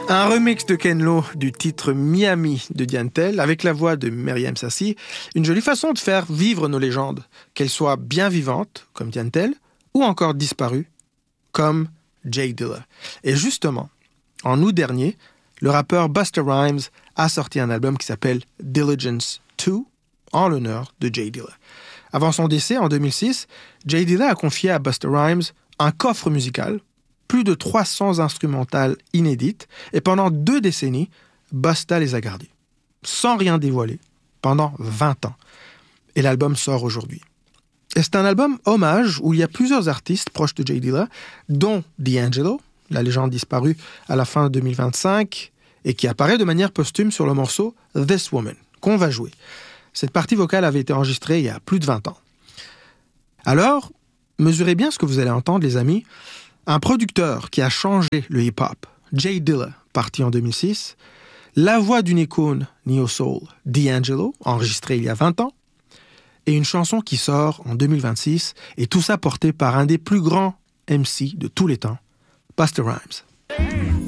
Un remix de Ken Lo du titre Miami de Diantel avec la voix de Myriam Sassi. Une jolie façon de faire vivre nos légendes, qu'elles soient bien vivantes, comme Diantel, ou encore disparues, comme Jay Dilla. Et justement, en août dernier, le rappeur Busta Rhymes a sorti un album qui s'appelle Diligence 2 en l'honneur de Jay Dilla. Avant son décès en 2006, Jay Dilla a confié à Busta Rhymes un coffre musical, plus de 300 instrumentales inédites, et pendant 2 décennies, Busta les a gardées, sans rien dévoiler, pendant 20 ans. Et l'album sort aujourd'hui. Et c'est un album hommage où il y a plusieurs artistes proches de Jay Dilla, dont D'Angelo, la légende disparue à la fin de 2025, et qui apparaît de manière posthume sur le morceau This Woman, qu'on va jouer. Cette partie vocale avait été enregistrée il y a plus de 20 ans. Alors, mesurez bien ce que vous allez entendre, les amis. Un producteur qui a changé le hip-hop, Jay Dilla, parti en 2006, la voix d'une icône neo-soul, D'Angelo, enregistrée il y a 20 ans, et une chanson qui sort en 2026, et tout ça porté par un des plus grands MC de tous les temps, Busta Rhymes.